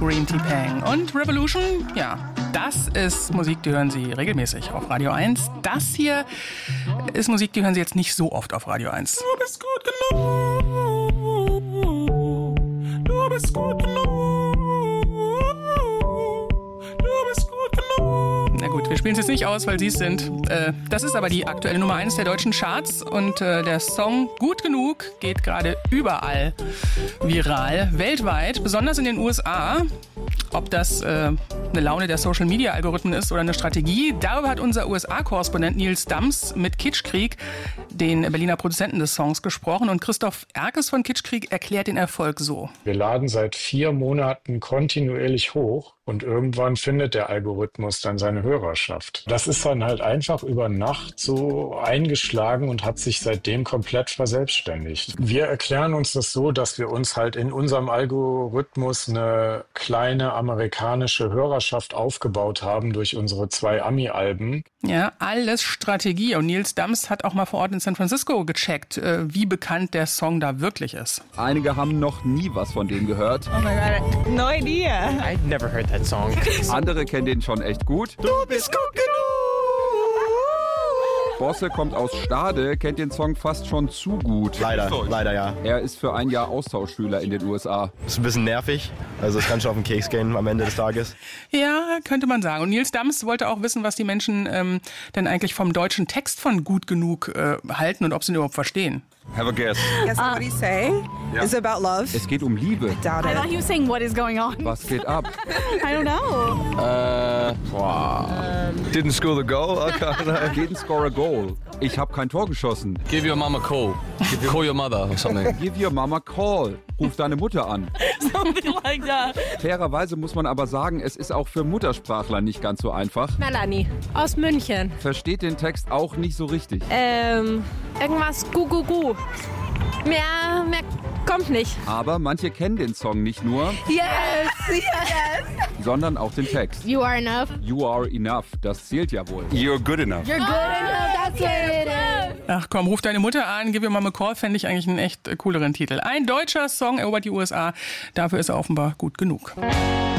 Green Tea Pang. Und Revolution, ja, das ist Musik, die hören Sie regelmäßig auf Radio 1. Das hier ist Musik, die hören Sie jetzt nicht so oft auf Radio 1. Du bist gut genug. Du bist gut genug. Du bist gut genug. Na gut, wir spielen es jetzt nicht aus, weil Sie es sind. Das ist aber die aktuelle Nummer 1 der deutschen Charts. Und der Song Gut Genug geht gerade überall viral, weltweit, besonders in den USA. Ob das eine Laune der Social-Media-Algorithmen ist oder eine Strategie, darüber hat unser USA-Korrespondent Nils Dams mit Kitschkrieg, den Berliner Produzenten des Songs, gesprochen. Und Christoph Erkes von Kitschkrieg erklärt den Erfolg so. Wir laden seit 4 Monaten kontinuierlich hoch und irgendwann findet der Algorithmus dann seine Hörerschaft. Das ist dann halt einfach über Nacht so eingeschlagen und hat sich seitdem komplett verselbstständigt. Wir erklären uns das so, dass wir uns halt in unserem Algorithmus eine kleine amerikanische Hörerschaft aufgebaut haben durch unsere 2 Ami-Alben. Ja, alles Strategie. Und Nils Dams hat auch mal vor Ort in San Francisco gecheckt, wie bekannt der Song da wirklich ist. Einige haben noch nie was von dem gehört. Oh my God, no idea. I've never heard that song. Andere kennen den schon echt gut. Du bist gut genug. Bosse kommt aus Stade, kennt den Song fast schon zu gut. Leider ja. Er ist für ein Jahr Austauschschüler in den USA. Ist ein bisschen nervig. Also es kann schon auf den Keks gehen am Ende des Tages. Ja, könnte man sagen. Und Nils Dams wollte auch wissen, was die Menschen denn eigentlich vom deutschen Text von Gut Genug halten und ob sie ihn überhaupt verstehen. Have a guess. Guess what he's saying is about love. Es geht um Liebe. Doubt I thought it. he was saying, what is going on? Was geht ab? I don't know. Didn't score the goal. Okay. Didn't score a goal. Ich habe kein Tor geschossen. Give your mum a call. Call your mother or something. Give your mama call. Ruf deine Mutter an. Something like that. Fairerweise muss man aber sagen, es ist auch für Muttersprachler nicht ganz so einfach. Melanie aus München. Versteht den Text auch nicht so richtig. Irgendwas gu. Mehr kommt nicht. Aber manche kennen den Song nicht nur, Yes. sondern auch den Text. You are enough. You are enough. Das zählt ja wohl. You're good enough. You're good enough. That's what it is. Ach komm, ruf deine Mutter an, give your mom a call, fände ich eigentlich einen echt cooleren Titel. Ein deutscher Song erobert die USA, dafür ist er offenbar gut genug.